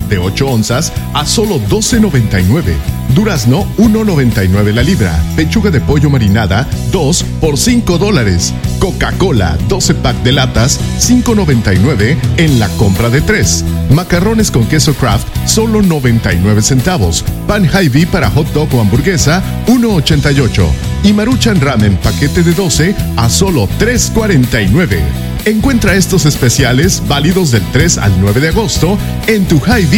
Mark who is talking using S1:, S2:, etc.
S1: de 8 onzas a solo $12.99. Durazno, $1.99 la libra. Pechuga de pollo marinada, 2 por $5. Coca-Cola, 12 pack de latas, $5.99 en la compra de 3. Macarrones con queso Kraft, solo 99 centavos. Pan Hy-Vee para hot dog o hamburguesa, $1.88. Y Maruchan Ramen paquete de 12 a solo $3.49. Encuentra estos especiales válidos del 3 al 9 de agosto en tu Hy-Vee